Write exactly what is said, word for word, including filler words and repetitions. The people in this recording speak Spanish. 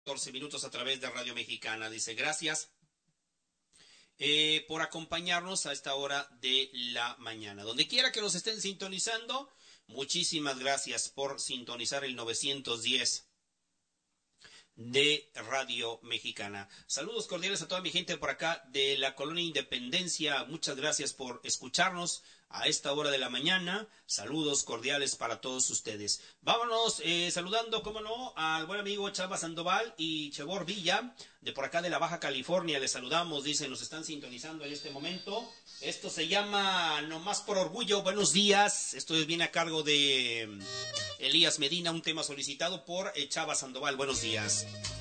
catorce minutos a través de Radio Mexicana. Dice, gracias eh, por acompañarnos a esta hora de la mañana. Donde quiera que nos estén sintonizando, muchísimas gracias por sintonizar el novecientos diez de Radio Mexicana. Saludos cordiales a toda mi gente por acá de la Colonia Independencia. Muchas gracias por escucharnos a esta hora de la mañana. Saludos cordiales para todos ustedes. Vámonos eh, saludando, cómo no, al buen amigo Chava Sandoval y Chebor Villa, de por acá de la Baja California. Les saludamos, dicen, nos están sintonizando en este momento. Esto se llama Nomás por Orgullo. Buenos días. Esto viene a cargo de Elías Medina, un tema solicitado por Chava Sandoval. Buenos días.